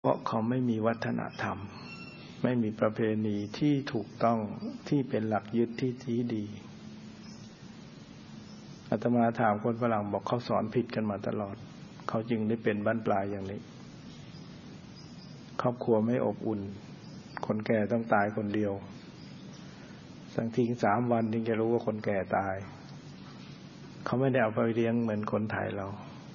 เพราะเขาไม่มีวัฒนธรรมไม่มีประเพณีที่ถูกต้องที่เป็นหลักยึดที่ดีอาตมาถามคนฝรั่งบอกเขาสอนผิดกันมาตลอดเขาจึงได้เป็นบ้านปลายอย่างนี้ครอบครัวไม่อบอุ่นคนแก่ต้องตายคนเดียวสังทิ้ง3 วันถึงจะรู้ว่าคนแก่ตายเขาไม่ได้เอาไปเลี้ยงเหมือนคนไทยเรา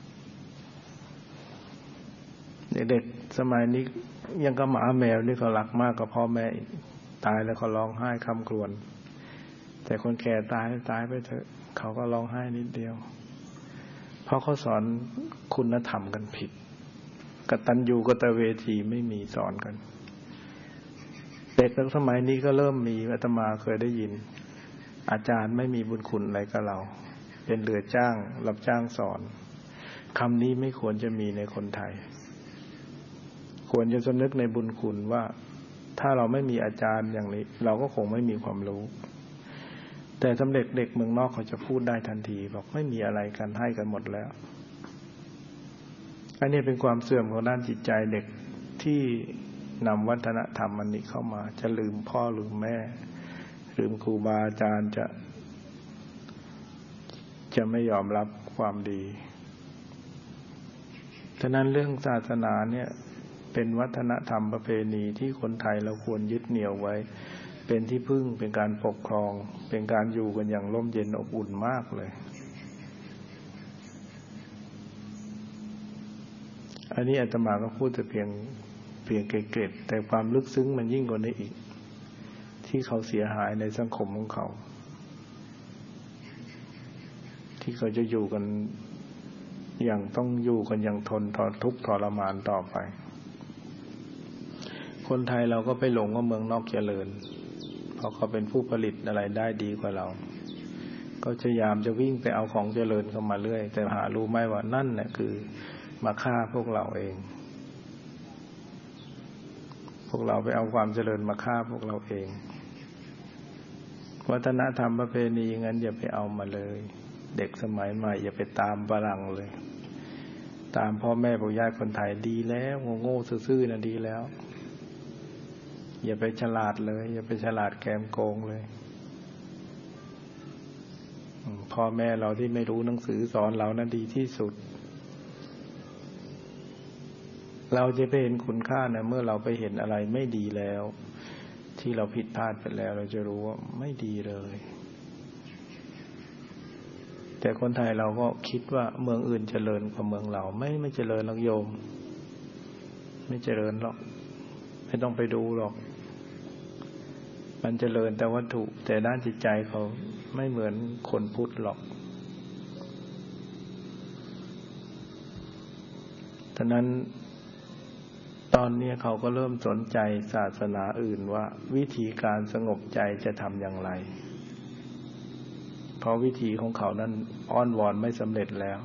เด็กๆสมัยนี้ยังกับหมาแมวนี่เขารักมากกว่าพ่อแม่ตายแล้วเขาร้องไห้คร่ำครวญแต่คนแก่ตายไปเถอะเขาก็ร้องไห้นิดเดียวเพราะเขาสอนคุณธรรมกันผิดกตัญญูกตเวทีไม่มีสอนกันเด็กสมัยนี้ก็เริ่มมีอาตมาเคยได้ยินอาจารย์ไม่มีบุญคุณอะไรกับเราเป็นเหลือจ้างรับจ้างสอนคำนี้ไม่ควรจะมีในคนไทยควรจะสำนึกในบุญคุณว่าถ้าเราไม่มีอาจารย์อย่างนี้เราก็คงไม่มีความรู้แต่สำเร็จเด็กเมืองนอกเขาจะพูดได้ทันทีบอกไม่มีอะไรกันให้กันหมดแล้วอันนี้เป็นความเสื่อมของด้านจิตใจเด็กที่นำวัฒนธรรมอันนี้เข้ามาจะลืมพ่อลืมแม่ลืมครูบาอาจารย์จะไม่ยอมรับความดีฉะนั้นเรื่องศาสนาเนี่ยเป็นวัฒนธรรมประเพณีที่คนไทยเราควรยึดเหนี่ยวไว้เป็นที่พึ่งเป็นการปกครองเป็นการอยู่กันอย่างร่มเย็นอบอุ่นมากเลยอันนี้อาตมาก็พูดแต่เพียงเกร็ดๆแต่ความลึกซึ้งมันยิ่งกว่านี้อีกที่เขาเสียหายในสังคมของเขาที่เขาจะอยู่กันอย่างต้องอยู่กันอย่างทนทุกข์ทรมานต่อไปคนไทยเราก็ไปหลงว่าเมืองนอกเจริญเพราะเขาเป็นผู้ผลิตอะไรได้ดีกว่าเราก็พยายามจะวิ่งไปเอาของเจริญเข้ามาเรื่อยแต่หารู้ไหมว่านั่นแหละคือมาฆ่าพวกเราเองพวกเราไปเอาความเจริญมาฆ่าพวกเราเองวัฒนธรรมประเพณีงั้นอย่าไปเอามาเลยเด็กสมัยใหม่อย่าไปตามฝรั่งเลยตามพ่อแม่ปู่ย่าคนไทยดีแล้วโง่ๆซื่อๆน่ะดีแล้วอย่าไปฉลาดเลยอย่าไปฉลาดแกมโกงเลยพ่อแม่เราที่ไม่รู้หนังสือสอนเรานั้นดีที่สุดเราจะไปเห็นคุณค่านะเมื่อเราไปเห็นอะไรไม่ดีแล้วที่เราผิดพลาดไปแล้วเราจะรู้ว่าไม่ดีเลยแต่คนไทยเราก็คิดว่าเมืองอื่นเจริญกว่าเมืองเราไม่เจริญหรอกโยมไม่เจริญหรอกไม่ต้องไปดูหรอกมันเจริญแต่วัตถุแต่ด้านจิตใจเขาไม่เหมือนคนพุทธหรอกฉะนั้นตอนนี้เขาก็เริ่มสนใจศาสนาอื่นว่าวิธีการสงบใจจะทำอย่างไรเพราะวิธีของเขานั้นอ้อนวอนไม่สำเร็จแล้ว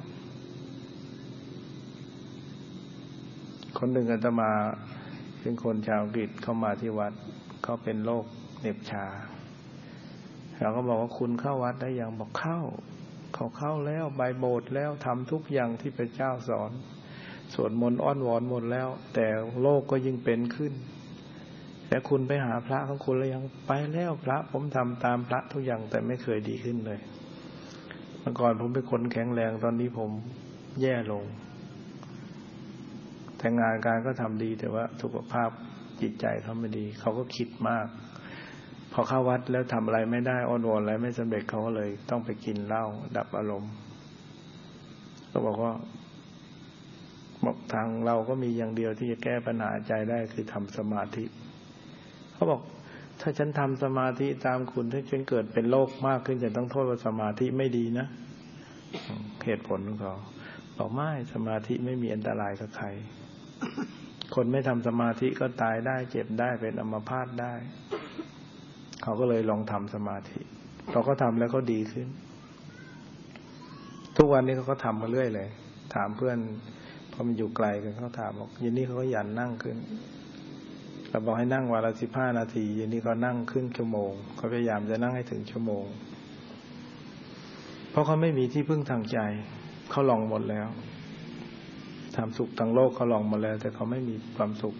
คนหนึ่งอาตมาเป็นคนชาวอังกฤษเข้ามาที่วัดเขาเป็นโรคเหน็บชาเราก็บอกว่าคุณเข้าวัดได้ยังบอกเขาเข้าแล้วไปโบสถ์แล้วทำทุกอย่างที่พระเจ้าสอนสวดมนต์อ้อนวอนหมดแล้วแต่โรคก็ยิ่งเป็นขึ้นแต่คุณไปหาพระของคุณแล้วยังไปแล้วพระผมทำตามพระทุกอย่างแต่ไม่เคยดีขึ้นเลยเมื่อก่อนผมเป็นคนแข็งแรงตอนนี้ผมแย่ลงแต่งานการก็ทำดีแต่ว่าสุขภาพจิตใจเขาไม่ดีเขาก็คิดมากพอเข้าวัดแล้วทำอะไรไม่ได้อ้อนวอนอะไรไม่สำเร็จเขาก็เลยต้องไปกินเหล้าดับอารมณ์ก็บอกทางเราก็มีอย่างเดียวที่จะแก้ปัญหาใจได้คือทำสมาธิเขาบอกถ้าฉันทำสมาธิตามคุณถ้าฉันเกิดเป็นโรคมากขึ้นจะต้องโทษว่าสมาธิไม่ดีนะเหตุผลของเขาบอกไม่สมาธิไม่มีอันตรายกับใครคนไม่ทำสมาธิก็ตายได้เจ็บได้เป็นอัมพาตได้เขาก็เลยลองทำสมาธิเราก็ทำแล้วก็ดีขึ้นทุกวันนี้เขาก็ทำมาเรื่อยเลยถามเพื่อนพอมันอยู่ไกลกันเขาถามบอกเย็นนี้เขาก็หยันนั่งขึ้นเราบอกให้นั่งวันละ15 นาทีเย็นนี้เขานั่งครึ่งชั่วโมงเขาพยายามจะนั่งให้ถึงชั่วโมงเพราะเขาไม่มีที่พึ่งทางใจเขาลองหมดแล้วทำสุขทางโลกเขาลองมาแล้วแต่เขาไม่มีความสุข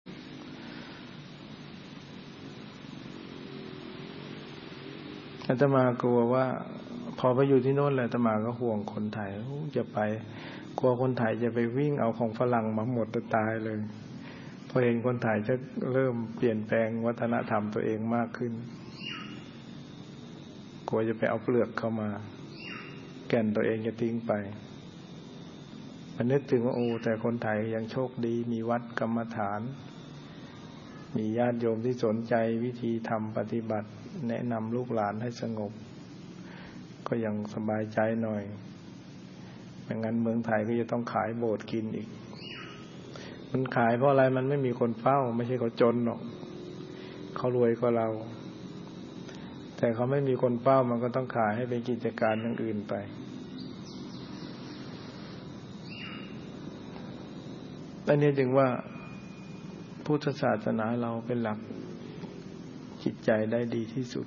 อาตมากลัวว่าพอไปอยู่ที่โน่นแล้วอาตมาก็ห่วงคนไทยจะไปกลัวคนไทยจะไปวิ่งเอาของฝรั่งมาหมดตายเลยพอเห็นคนไทยจะเริ่มเปลี่ยนแปลงวัฒนธรรมตัวเองมากขึ้นกลัวจะไปเอาเปลือกเข้ามาแก่นตัวเองจะทิ้งไปมันนึกถึงว่าโอ้แต่คนไทยยังโชคดีมีวัดกรรมฐานมีญาติโยมที่สนใจวิธีทำปฏิบัติแนะนำลูกหลานให้สงบก็ยังสบายใจหน่อยไม่งั้นเมืองไทยก็จะต้องขายโบสถ์กินอีกมันขายเพราะอะไรมันไม่มีคนเฝ้าไม่ใช่เขาจนหรอกเขารวยกว่าเราแต่เขาไม่มีคนเฝ้ามันก็ต้องขายให้เป็นกิจการอย่างอื่นไปอันนี้จึงว่าพุทธศาสนาเราเป็นหลักจิตใจได้ดีที่สุด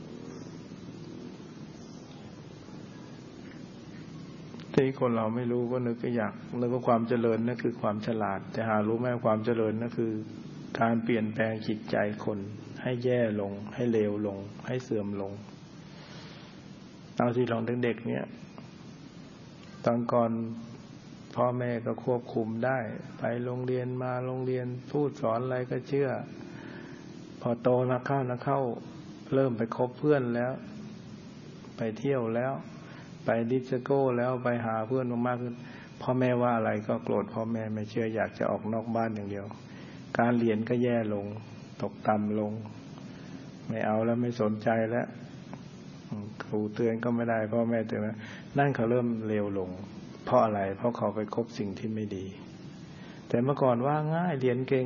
ที่คนเราไม่รู้ก็นึกอยากนึกว่าความเจริญนั่นคือความฉลาดแต่หารู้ไหมความเจริญนั่นคือการเปลี่ยนแปลงจิตใจคนให้แย่ลงให้เลวลงให้เสื่อมลงเอาที่ลองเด็กๆเนี่ยตอนก่อนพ่อแม่ก็ควบคุมได้ไปโรงเรียนมาโรงเรียนพูดสอนอะไรก็เชื่อพอโตนักเข้าเริ่มไปคบเพื่อนแล้วไปเที่ยวแล้วไปดิสโก้แล้วไปหาเพื่อนมากขึ้นพ่อแม่ว่าอะไรก็โกรธพ่อแม่ไม่เชื่ออยากจะออกนอกบ้านอย่างเดียวการเรียนก็แย่ลงตกต่ำลงไม่เอาแล้วไม่สนใจแล้วครูเตือนก็ไม่ได้พ่อแม่เตือนนั่นเขาเริ่มเลวลงเพราะอะไรเพราะเขาไปคบสิ่งที่ไม่ดีแต่เมื่อก่อนว่าง่ายเรียนเก่ง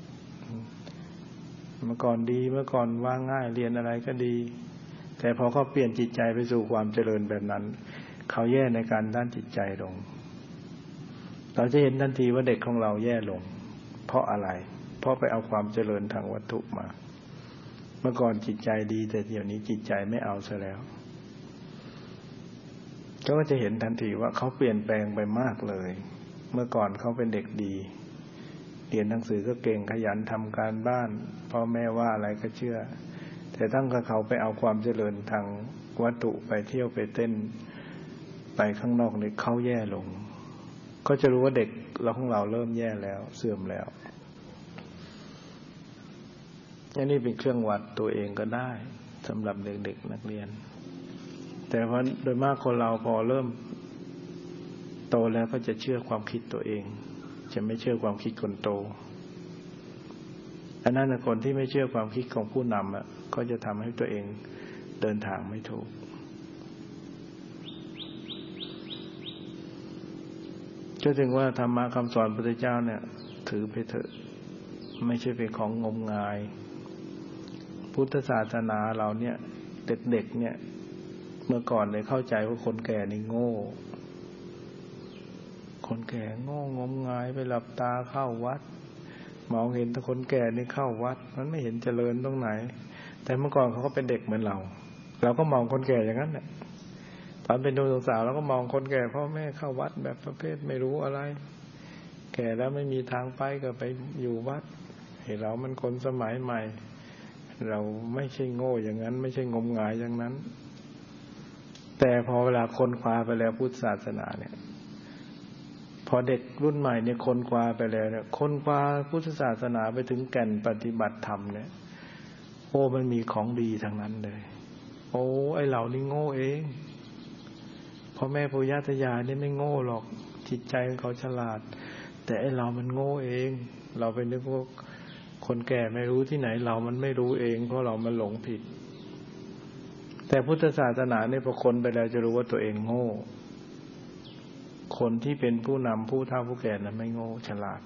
เมื่อก่อนดีเมื่อก่อนว่าง่ายเรียนอะไรก็ดีแต่พอเขาเปลี่ยนจิตใจไปสู่ความเจริญแบบนั้นเขาแย่ในการด้านจิตใจลงเราจะเห็นทันทีว่าเด็กของเราแย่ลงเพราะอะไรเพราะไปเอาความเจริญทางวัตถุมาเมื่อก่อนจิตใจดีแต่เดี๋ยวนี้จิตใจไม่เอาซะแล้วก็จะเห็นทันทีว่าเขาเปลี่ยนแปลงไปมากเลยเมื่อก่อนเขาเป็นเด็กดีเรียนหนังสือก็เก่งขยันทำการบ้านพ่อแม่ว่าอะไรก็เชื่อแต่ตั้งแต่เขาไปเอาความเจริญทางวัตถุไปเที่ยวไปเต้นไปข้างนอกนี่เขาแย่ลงก็จะรู้ว่าเด็กเราของเราเริ่มแย่แล้วเสื่อมแล้วอันนี้เป็นเครื่องวัดตัวเองก็ได้สำหรับเด็กๆนักเรียนแต่ว่าโดยมากคนเราพอเริ่มโตแล้วก็จะเชื่อความคิดตัวเองจะไม่เชื่อความคิดคนโตอันนั้นคนที่ไม่เชื่อความคิดของผู้นำก็จะทำให้ตัวเองเดินทางไม่ถูกก็ถึงว่าธรรมะคำสอนพระพุทธเจ้าเนี่ยถือไปเถอะไม่ใช่เป็นของงมงายพุทธศาสนาเราเนี่ยเด็กๆเนี่ยเมื่อก่อนเลยเข้าใจว่าคนแก่นี่โง่คนแก่โง่งมงายไปหลับตาเข้าวัดมองเห็นแต่คนแก่นี่เข้าวัดมันไม่เห็นเจริญตรงไหนแต่เมื่อก่อนเขาก็เป็นเด็กเหมือนเราก็มองคนแก่อย่างนั้นแหละตอนเป็นหนุ่มสาวเราก็มองคนแก่พ่อแม่เข้าวัดแบบประเภทไม่รู้อะไรแก่แล้วไม่มีทางไปก็ไปอยู่วัดให้เรามันคนสมัยใหม่เราไม่ใช่โง่อย่างนั้นไม่ใช่งมงายอย่างนั้นแต่พอเวลาค้นคว้าไปแล้วพุทธศาสนาเนี่ยพอเด็กรุ่นใหม่เนี่ยค้นคว้าไปแล้วเนี่ยค้นคว้าพุทธศาสนาไปถึงแก่นปฏิบัติธรรมเนี่ยโอ้มันมีของดีทั้งนั้นเลยโอ้ไอ้เรานี่โง่เองพ่อแม่ปู่ย่าตายายนี่ไม่โง่หรอกจิตใจของเขาฉลาดแต่ไอ้เรามันโง่เองเราเป็นพวกคนแก่ไม่รู้ที่ไหนเรามันไม่รู้เองเพราะเรามันหลงผิดแต่พุทธศาสนาเนี่ยพอคนไปแล้วจะรู้ว่าตัวเองโง่คนที่เป็นผู้นำผู้เฒ่าผู้แก่นั้นไม่โง่ฉลาด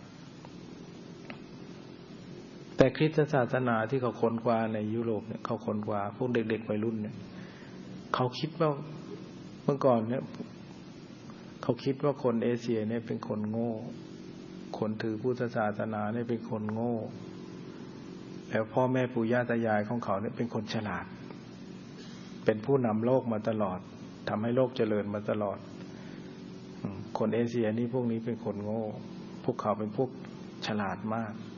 แต่คริสตศาสนาที่เขาค้นคว้าในยุโรปเนี่ยเขาค้นคว้าพวกเด็กๆวัยรุ่นเนี่ยเขาคิดว่าเมื่อก่อนเนี่ยเขาคิดว่าคนเอเชียเนี่ยเป็นคนโง่คนถือพุทธศาสนาเนี่ยเป็นคนโง่แล้วพ่อแม่ปู่ย่าตายายของเขาเนี่ยเป็นคนฉลาดเป็นผู้นำโลกมาตลอดทำให้โลกเจริญมาตลอดคนเอเชียนี่พวกนี้เป็นคนโง่พวกเขาเป็นพวกฉลาดมาก